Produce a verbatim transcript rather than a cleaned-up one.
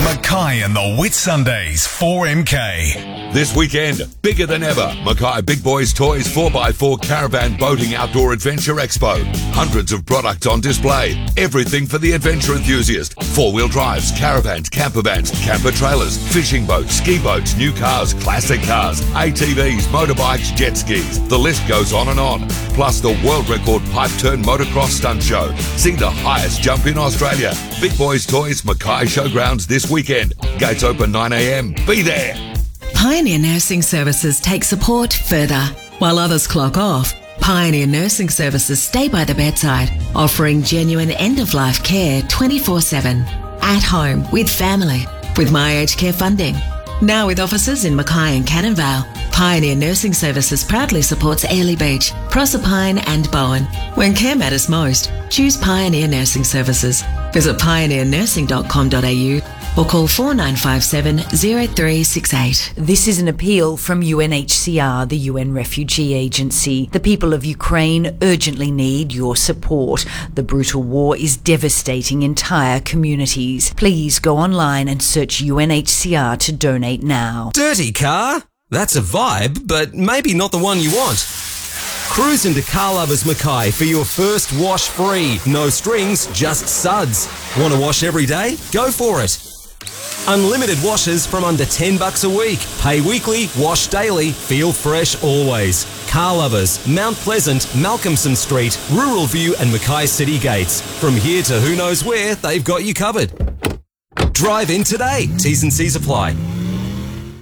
Mackay and the Whitsundays four M K. This weekend, bigger than ever, Mackay Big Boys Toys four by four Caravan Boating Outdoor Adventure Expo. Hundreds of products on display. Everything for the adventure enthusiast. Four-wheel drives, caravans, camper vans, camper trailers, fishing boats, ski boats, new cars, classic cars, A T Vs, motorbikes, jet skis. The list goes on and on. Plus the world record pipe turn motocross stunt show. See the highest jump in Australia. Big Boys Toys Mackay Showgrounds this weekend. Gates open nine a m. Be there. Pioneer Nursing Services take support further. While others clock off, Pioneer Nursing Services stay by the bedside, offering genuine end-of-life care twenty-four seven. At home, with family, with My Aged Care funding. Now with offices in Mackay and Cannon Vale, Pioneer Nursing Services proudly supports Airlie Beach, Proserpine and Bowen. When care matters most, choose Pioneer Nursing Services. Visit pioneer nursing dot com dot a u or call four nine five seven, zero three six eight. This is an appeal from U N H C R, the U N Refugee Agency. The people of Ukraine urgently need your support. The brutal war is devastating entire communities. Please go online and search U N H C R to donate now. Dirty car? That's a vibe, but maybe not the one you want. Cruise into Car Lovers Mackay for your first wash free. No strings, just suds. Want to wash every day? Go for it. Unlimited washes from under ten bucks a week. Pay weekly, wash daily, feel fresh always. Car Lovers, Mount Pleasant, Malcolmson Street, Rural View and Mackay City Gates. From here to who knows where, they've got you covered. Drive in today. T's and C's apply.